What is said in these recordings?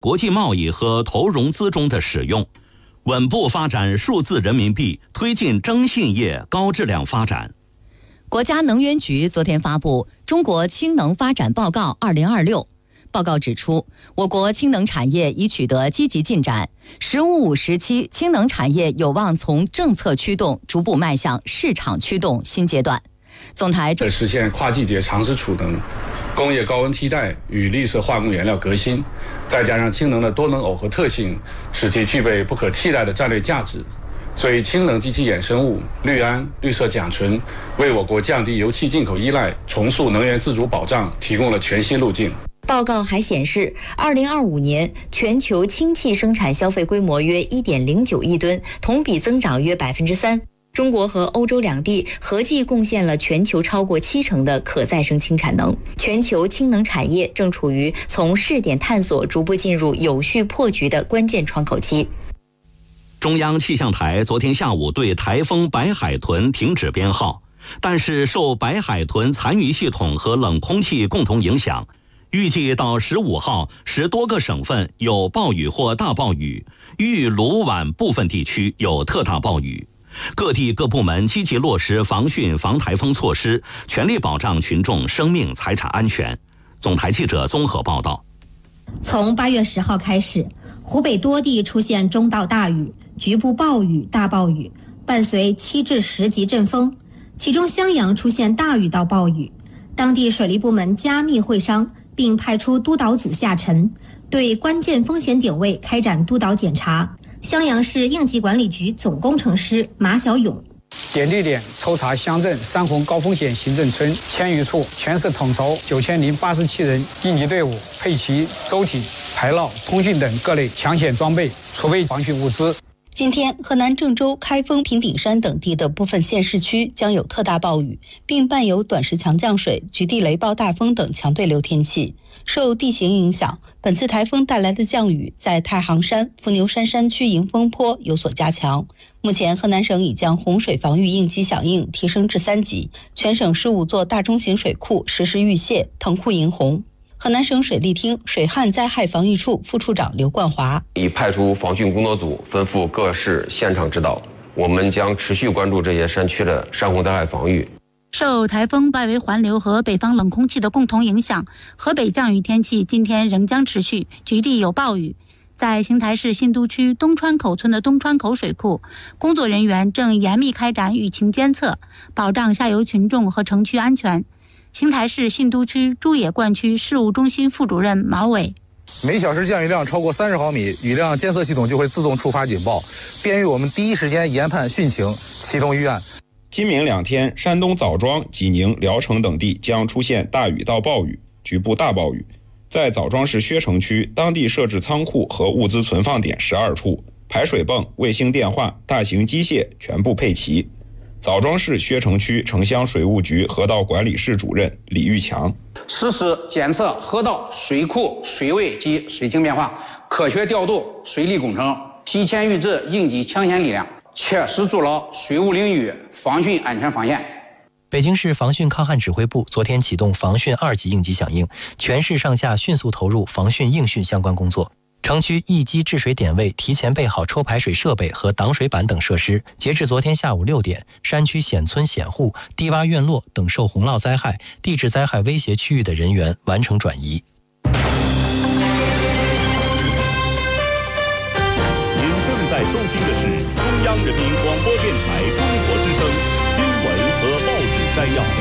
国际贸易和投融资中的使用，稳步发展数字人民币，推进征信业高质量发展。 国家能源局昨天发布《中国氢能发展报告2026》，报告指出，我国氢能产业已取得积极进展，“15+5”时期氢能产业有望从政策驱动逐步迈向市场驱动新阶段。总台实现跨季节长时储能、工业高温替代与绿色化工原料革新，再加上氢能的多能耦合特性，使其具备不可替代的战略价值。所以氢能及其衍生物氯胺、绿色甲醇为我国降低油气进口依赖、重塑能源自主保障提供了全新路径。 报告还显示，2025年全球氢气生产消费规模约1.09亿吨，同比增长约3%。中国和欧洲两地合计贡献了全球超过70%的可再生氢产能。全球氢能产业正处于从试点探索逐步进入有序破局的关键窗口期。 中央气象台昨天下午对台风白海豚停止编号，但是受白海豚残余系统和冷空气共同影响，预计到15号10多个省份有暴雨或大暴雨，豫鲁皖部分地区有特大暴雨。各地各部门积极落实防汛防台风措施，全力保障群众生命财产安全。总台记者综合报道。 从8月10号开始，湖北多地出现中到大雨，局部暴雨、大暴雨，伴随7至10级阵风，其中襄阳出现大雨到暴雨。当地水利部门加密会商，并派出督导组下沉，对关键风险点位开展督导检查。襄阳市应急管理局总工程师马小勇， 点对点抽查乡镇3红高风险行政村1000余处，全市统筹9087人应急队伍，配齐舟艇、排涝、通讯等各类抢险装备，储备防汛物资。 今天，河南郑州、开封、平顶山等地的部分县市区将有特大暴雨，并伴有短时强降水、局地雷暴大风等强对流天气。受地形影响，本次台风带来的降雨在太行山、伏牛山山区迎风坡有所加强。目前，河南省已将洪水防御应急响应提升至3级，全省15座大中型水库实施预泄、腾库迎洪。河南省水利厅水旱灾害防御处副处长刘冠华已派出防汛工作组，吩咐各市现场指导。我们将持续关注这些山区的山洪灾害防御。 受台风外围环流和北方冷空气的共同影响，河北降雨天气今天仍将持续，局地有暴雨。在邢台市新都区东川口村的东川口水库，工作人员正严密开展雨情监测，保障下游群众和城区安全。邢台市新都区朱野灌区事务中心副主任毛伟， 每小时降雨量超过30毫米，雨量监测系统就会自动触发警报，便于我们第一时间研判汛情，启动预案。 今明2天，山东枣庄、济宁、聊城等地将出现大雨到暴雨，局部大暴雨。在枣庄市薛城区，当地设置仓库和物资存放点12处，排水泵、卫星电话、大型机械全部配齐。枣庄市薛城区城乡水务局河道管理室主任李玉强， 实时检测河道、水库水位及水情变化，科学调度水利工程，提前预置应急抢险力量，切实筑牢水务领域防汛安全防线。 北京市防汛抗旱指挥部昨天启动防汛2级应急响应，全市上下迅速投入防汛应汛相关工作。城区一级治水点位提前备好抽排水设备和挡水板等设施。截至昨天下午6点，山区险村险户、低洼院落等受洪涝灾害、地质灾害威胁区域的人员完成转移。 您正在收听的是中央人民广播电台中国之声新闻和报纸摘要。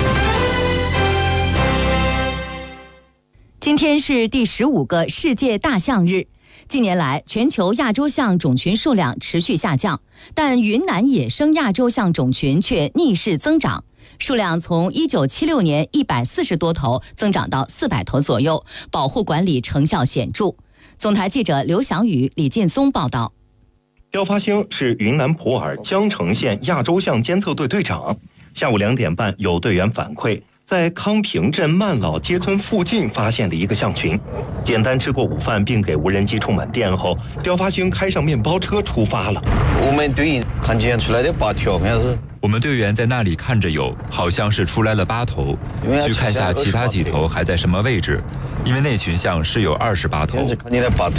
今天是第15个世界大象日。近年来，全球亚洲象种群数量持续下降，但云南野生亚洲象种群却逆势增长，数量从1976年140多头增长到400头左右，保护管理成效显著。总台记者刘翔宇、李劲松报道。 刁发兴是云南普洱江城县亚洲象监测队队长。下午2点半，有队员反馈，在康平镇曼老街村附近发现了一个象群。简单吃过午饭并给无人机充满电后，刁发兴开上面包车出发了。 我们队员看见出来的8条，应该是我们队员在那里看着有，好像是出来了8头，去看下其他几头还在什么位置，因为那群象是有28头。 你的8